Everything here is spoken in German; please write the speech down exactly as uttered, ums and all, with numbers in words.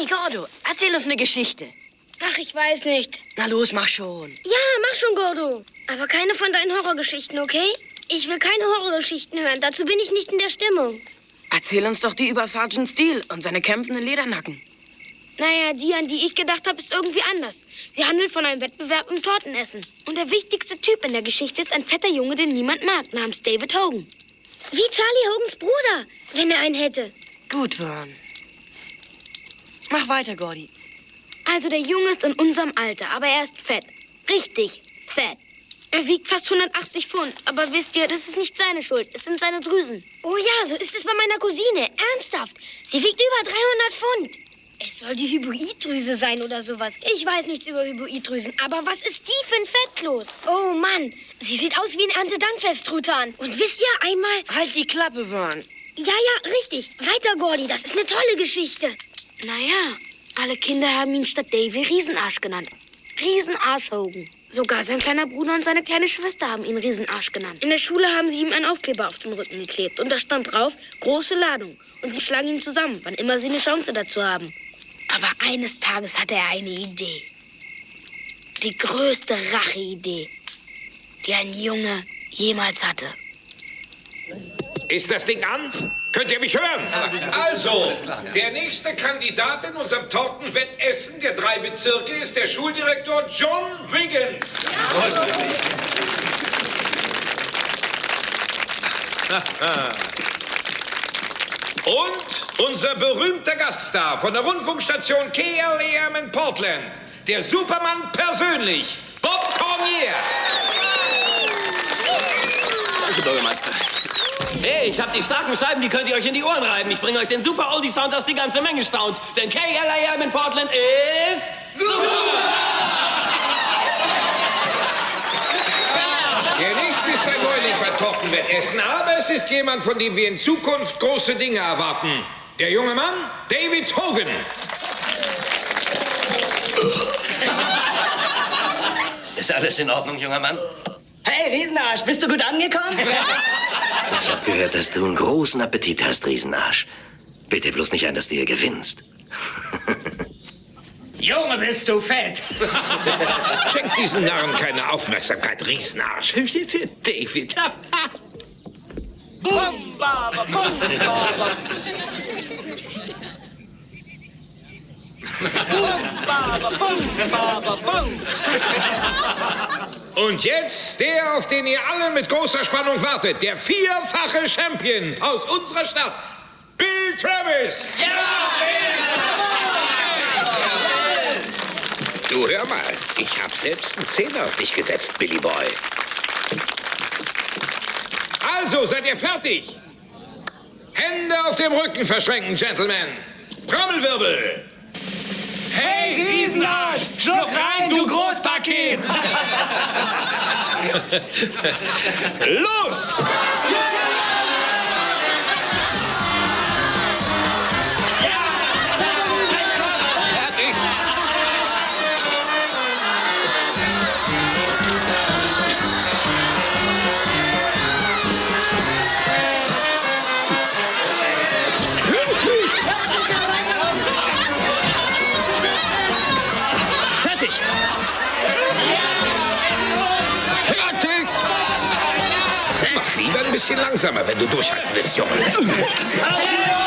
Hey, Gordo, erzähl uns eine Geschichte. Ach, ich weiß nicht. Na los, mach schon. Ja, mach schon, Gordo. Aber keine von deinen Horrorgeschichten, okay? Ich will keine Horrorgeschichten hören. Dazu bin ich nicht in der Stimmung. Erzähl uns doch die über Sergeant Steele und seine kämpfenden Ledernacken. Naja, die, an die ich gedacht habe, ist irgendwie anders. Sie handelt von einem Wettbewerb im Tortenessen. Und der wichtigste Typ in der Geschichte ist ein fetter Junge, den niemand mag, namens David Hogan. Wie Charlie Hogans Bruder, wenn er einen hätte. Gut, Vern. Mach weiter, Gordy. Also der Junge ist in unserem Alter, aber er ist fett. Richtig fett. Er wiegt fast hundertachtzig Pfund. Aber wisst ihr, das ist nicht seine Schuld. Es sind seine Drüsen. Oh ja, so ist es bei meiner Cousine. Ernsthaft. Sie wiegt über dreihundert Pfund. Es soll die Hypoiddrüse sein oder sowas. Ich weiß nichts über Hypoiddrüsen. Aber was ist die für ein Fettkloß? Oh Mann, sie sieht aus wie ein Erntedankfest-Truthahn. Und wisst ihr, einmal... Halt die Klappe, Vern. Ja, ja, richtig. Weiter, Gordy. Das ist eine tolle Geschichte. Naja, alle Kinder haben ihn statt Davy Riesenarsch genannt. Riesenarsch Hogan. Sogar sein kleiner Bruder und seine kleine Schwester haben ihn Riesenarsch genannt. In der Schule haben sie ihm einen Aufkleber auf den Rücken geklebt. Und da stand drauf, große Ladung. Und sie schlagen ihn zusammen, wann immer sie eine Chance dazu haben. Aber eines Tages hatte er eine Idee. Die größte Racheidee, die ein Junge jemals hatte. Ist das Ding an? Könnt ihr mich hören? Also, der nächste Kandidat in unserem Tortenwettessen der drei Bezirke ist der Schuldirektor John Wiggins. Und unser berühmter Gaststar von der Rundfunkstation K L A M in Portland, der Superman persönlich, Bob Cormier. Danke, Bürgermeister. Hey, ich hab die starken Scheiben, die könnt ihr euch in die Ohren reiben. Ich bringe euch den super Oldie-Sound, das die ganze Menge staunt. Denn K L A M in Portland ist... Super! Der nächste ist ein Neuling bei Tortenwettessen, aber es ist jemand, von dem wir in Zukunft große Dinge erwarten. Der junge Mann, David Hogan. Ist alles in Ordnung, junger Mann? Hey, Riesenarsch, bist du gut angekommen? Ich hab gehört, dass du einen großen Appetit hast, Riesenarsch. Bitte bloß nicht ein, dass du hier gewinnst. Junge, bist du fett. Schenkt diesen Narren keine Aufmerksamkeit, Riesenarsch. David. Bum, baba, bum, baba. Bum, baba, bum, baba, bum. Und jetzt der, auf den ihr alle mit großer Spannung wartet. Der vierfache Champion aus unserer Stadt, Bill Travis. Ja, Du, hör mal, ich hab selbst einen Zehner auf dich gesetzt, Billy Boy. Also, seid ihr fertig? Hände auf dem Rücken verschränken, Gentlemen. Trommelwirbel. Hey, Riesenarsch, schluck rein, du Großpaket. Los! Fertig. Fertig! Fertig! Mach lieber ein bisschen langsamer, wenn du durchhalten willst, Junge.